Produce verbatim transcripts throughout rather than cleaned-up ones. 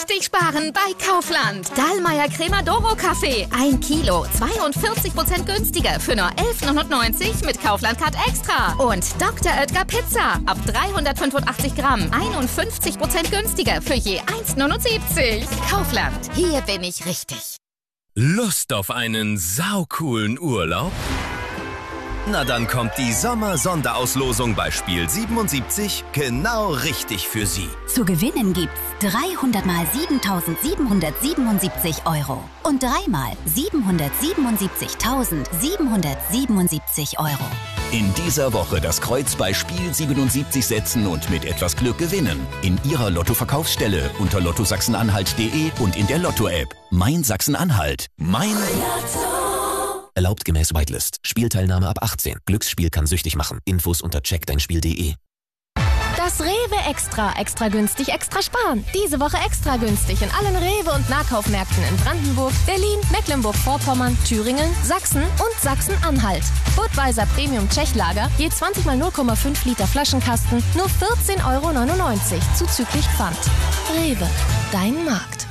richtig sparen bei Kaufland. Dallmayr Crema-Doro Kaffee. Ein Kilo, zweiundvierzig Prozent günstiger für nur elf neunundneunzig mit Kaufland-Card Extra. Und Doktor Oetker Pizza. Ab dreihundertfünfundachtzig Gramm. einundfünfzig Prozent günstiger für je eins neunundsiebzig. Kaufland. Hier bin ich richtig. Lust auf einen saucoolen Urlaub? Na dann kommt die Sommer-Sonderauslosung bei Spiel siebenundsiebzig genau richtig für Sie. Zu gewinnen gibt's dreihundert mal siebentausendsiebenhundertsiebenundsiebzig Euro und dreimal siebenhundertsiebenundsiebzigtausendsiebenhundertsiebenundsiebzig Euro. In dieser Woche das Kreuz bei Spiel siebenundsiebzig setzen und mit etwas Glück gewinnen. In Ihrer Lotto-Verkaufsstelle unter lotto sachsen-anhalt punkt de und in der Lotto-App. Mein Sachsen-Anhalt. Mein Lotto. Erlaubt gemäß Whitelist. Spielteilnahme ab achtzehn. Glücksspiel kann süchtig machen. Infos unter check dein spiel punkt de. Das Rewe Extra. Extra günstig, extra sparen. Diese Woche extra günstig in allen Rewe- und Nahkaufmärkten in Brandenburg, Berlin, Mecklenburg-Vorpommern, Thüringen, Sachsen und Sachsen-Anhalt. Budweiser Premium Tschechlager, je zwanzig mal null Komma fünf Liter Flaschenkasten, nur vierzehn Euro neunundneunzig, zuzüglich Pfand. Rewe, dein Markt.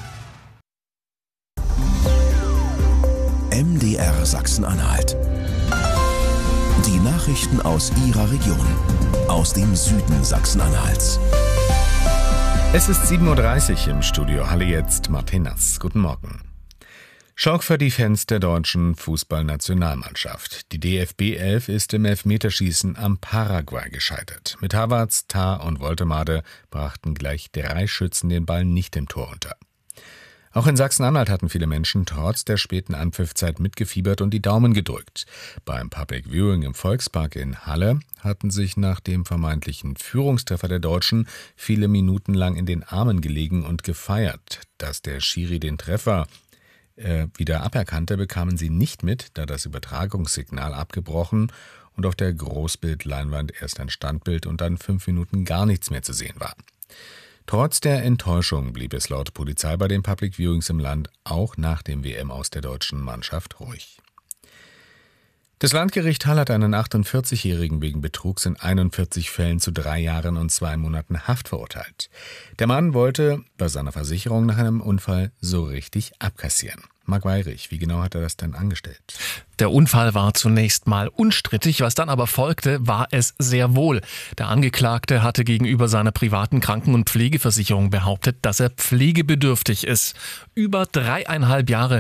M D R Sachsen-Anhalt. Die Nachrichten aus Ihrer Region. Aus dem Süden Sachsen-Anhalts. Es ist sieben Uhr dreißig im Studio. Halle jetzt Martin Nass. Guten Morgen. Schock für die Fans der deutschen Fußballnationalmannschaft. Die D F B elf ist im Elfmeterschießen am Paraguay gescheitert. Mit Havertz, Tah und Woltemade brachten gleich drei Schützen den Ball nicht im Tor unter. Auch in Sachsen-Anhalt hatten viele Menschen trotz der späten Anpfiffzeit mitgefiebert und die Daumen gedrückt. Beim Public Viewing im Volkspark in Halle hatten sich nach dem vermeintlichen Führungstreffer der Deutschen viele Minuten lang in den Armen gelegen und gefeiert. Dass der Schiri den Treffer äh, wieder aberkannte, bekamen sie nicht mit, da das Übertragungssignal abgebrochen und auf der Großbildleinwand erst ein Standbild und dann fünf Minuten gar nichts mehr zu sehen war. Trotz der Enttäuschung blieb es laut Polizei bei den Public Viewings im Land auch nach dem W M aus der deutschen Mannschaft ruhig. Das Landgericht Halle hat einen achtundvierzigjährigen wegen Betrugs in einundvierzig Fällen zu drei Jahren und zwei Monaten Haft verurteilt. Der Mann wollte bei seiner Versicherung nach einem Unfall so richtig abkassieren. Marc Weyrich, wie genau hat er das denn angestellt? Der Unfall war zunächst mal unstrittig, was dann aber folgte, war es sehr wohl. Der Angeklagte hatte gegenüber seiner privaten Kranken- und Pflegeversicherung behauptet, dass er pflegebedürftig ist. Über dreieinhalb Jahre